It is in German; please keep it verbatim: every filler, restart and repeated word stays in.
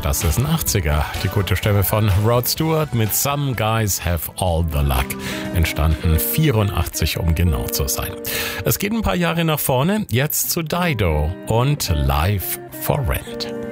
Das ist ein achtziger. Die gute Stimme von Rod Stewart mit Some Guys Have All the Luck. Entstanden vierundachtzig, um genau zu sein. Es geht ein paar Jahre nach vorne. Jetzt zu Dido und Live for Rent.